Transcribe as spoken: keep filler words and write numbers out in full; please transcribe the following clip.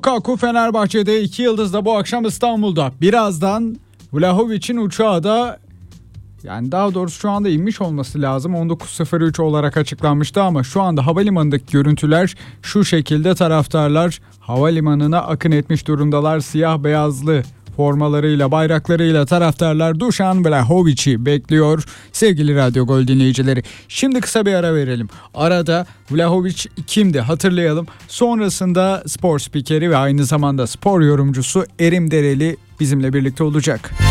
Lukaku Fenerbahçe'de, iki yıldız da bu akşam İstanbul'da. Birazdan Vlahovic'in uçağı da, yani daha doğrusu şu anda inmiş olması lazım, on dokuz sıfır üç olarak açıklanmıştı ama şu anda havalimanındaki görüntüler şu şekilde. Taraftarlar havalimanına akın etmiş durumdalar. Siyah beyazlı formalarıyla, bayraklarıyla taraftarlar Dušan Vlahovic'i bekliyor. Sevgili Radyo Gol dinleyicileri, şimdi kısa bir ara verelim. Arada Vlahovic kimdi hatırlayalım. Sonrasında spor spikeri ve aynı zamanda spor yorumcusu Erim Dereli bizimle birlikte olacak.